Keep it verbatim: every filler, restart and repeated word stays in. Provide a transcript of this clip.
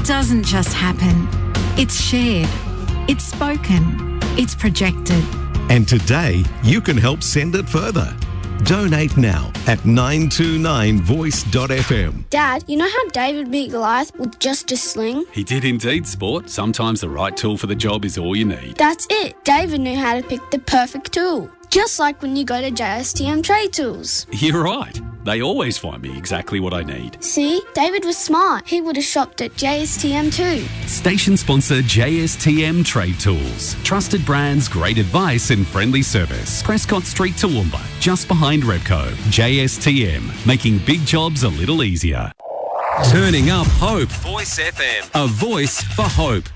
doesn't just happen. It's shared. It's spoken. It's projected. And today, you can help send it further. Donate now at nine two nine voice dot f m. Dad, you know how David beat Goliath with just a sling? He did indeed, Sport. Sometimes the right tool for the job is all you need. That's it. David knew how to pick the perfect tool. Just like when you go to J S T M Trade Tools. You're right. They always find me exactly what I need. See? David was smart. He would have shopped at J S T M too. Station sponsor J S T M Trade Tools. Trusted brands, great advice and friendly service. Prescott Street, Toowoomba, just behind Repco. J S T M, making big jobs a little easier. Turning up hope. Voice F M. A voice for hope.